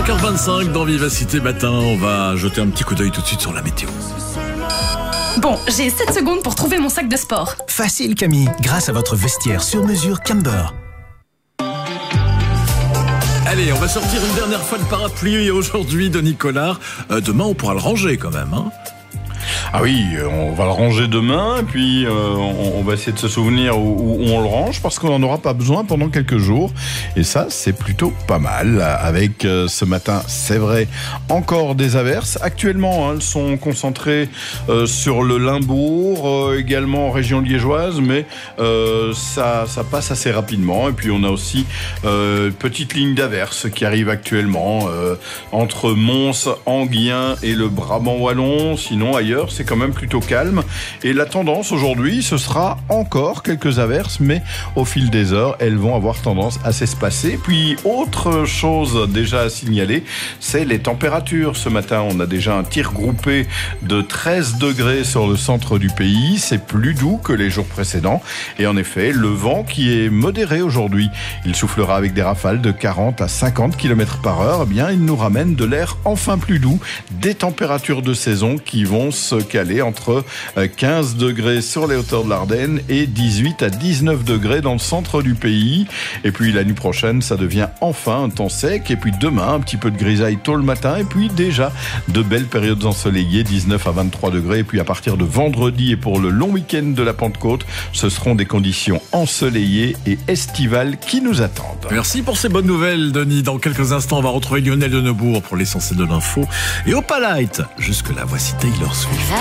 5h25 dans Vivacité Matin. On va jeter un petit coup d'œil tout de suite sur la météo. Bon, j'ai 7 secondes pour trouver mon sac de sport. Facile Camille, grâce à votre vestiaire sur mesure Camber. Allez, on va sortir une dernière fois le parapluie aujourd'hui de Nicolas. Demain, on pourra le ranger quand même, hein. Ah oui, on va le ranger demain, et puis on va essayer de se souvenir où on le range, parce qu'on n'en aura pas besoin pendant quelques jours. Et ça, c'est plutôt pas mal. Avec ce matin, c'est vrai, encore des averses. Actuellement, elles sont concentrées sur le Limbourg, également en région liégeoise, mais ça passe assez rapidement. Et puis on a aussi petite ligne d'averses qui arrive actuellement entre Mons, Enghien et le Brabant wallon. Sinon, ailleurs, c'est quand même plutôt calme. Et la tendance aujourd'hui, ce sera encore quelques averses, mais au fil des heures, elles vont avoir tendance à s'espacer. Puis, autre chose déjà à signaler, c'est les températures. Ce matin, on a déjà un tir groupé de 13 degrés sur le centre du pays. C'est plus doux que les jours précédents. Et en effet, le vent qui est modéré aujourd'hui, il soufflera avec des rafales de 40 à 50 km par heure. Eh bien, il nous ramène de l'air enfin plus doux, des températures de saison qui vont se caler entre 15 degrés sur les hauteurs de l'Ardenne et 18 à 19 degrés dans le centre du pays. Et puis la nuit prochaine, ça devient enfin un temps sec. Et puis demain, un petit peu de grisaille tôt le matin. Et puis déjà de belles périodes ensoleillées, 19 à 23 degrés. Et puis à partir de vendredi et pour le long week-end de la Pentecôte, ce seront des conditions ensoleillées et estivales qui nous attendent. Merci pour ces bonnes nouvelles, Denis. Dans quelques instants, on va retrouver Lionel de Neubourg pour l'essentiel de l'info. Et Opalite, jusque-là, voici Taylor Swift.